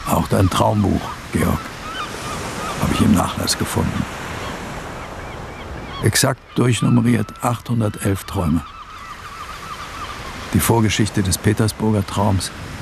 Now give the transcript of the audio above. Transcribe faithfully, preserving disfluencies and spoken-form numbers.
Auch dein Traumbuch, Georg, habe ich im Nachlass gefunden. Exakt durchnummeriert achthundertelf Träume. Die Vorgeschichte des Petersburger Traums